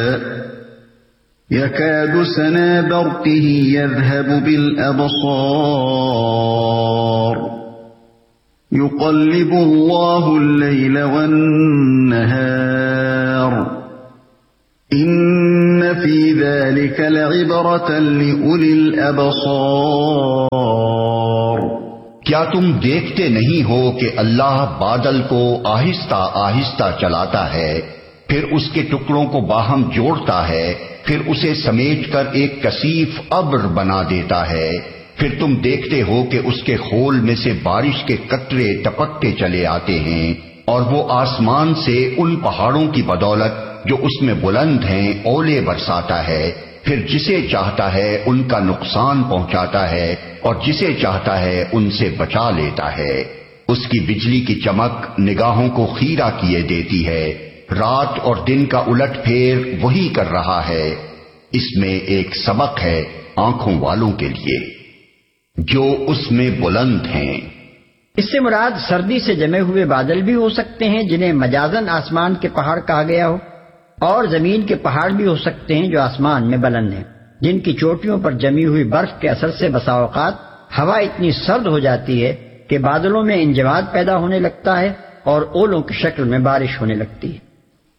يكاد سنا برقه يذهب بالأبصار يقلب الله الليل والنهار إن في ذلك لعبرة لأولي الأبصار۔ کیا تم دیکھتے نہیں ہو کہ اللہ بادل کو آہستہ آہستہ چلاتا ہے، پھر اس کے ٹکڑوں کو باہم جوڑتا ہے، پھر اسے سمیٹ کر ایک کثیف ابر بنا دیتا ہے، پھر تم دیکھتے ہو کہ اس کے خول میں سے بارش کے قطرے ٹپکتے چلے آتے ہیں، اور وہ آسمان سے ان پہاڑوں کی بدولت جو اس میں بلند ہیں اولے برساتا ہے، پھر جسے چاہتا ہے ان کا نقصان پہنچاتا ہے اور جسے چاہتا ہے ان سے بچا لیتا ہے۔ اس کی بجلی کی چمک نگاہوں کو خیرہ کیے دیتی ہے، رات اور دن کا الٹ پھیر وہی کر رہا ہے۔ اس میں ایک سبق ہے آنکھوں والوں کے لیے جو اس میں بلند ہیں۔ اس سے مراد سردی سے جمے ہوئے بادل بھی ہو سکتے ہیں جنہیں مجازاً آسمان کے پہاڑ کہا گیا ہو، اور زمین کے پہاڑ بھی ہو سکتے ہیں جو آسمان میں بلند ہیں، جن کی چوٹیوں پر جمی ہوئی برف کے اثر سے بسا اوقات ہوا اتنی سرد ہو جاتی ہے کہ بادلوں میں انجماد پیدا ہونے لگتا ہے اور اولوں کی شکل میں بارش ہونے لگتی ہے۔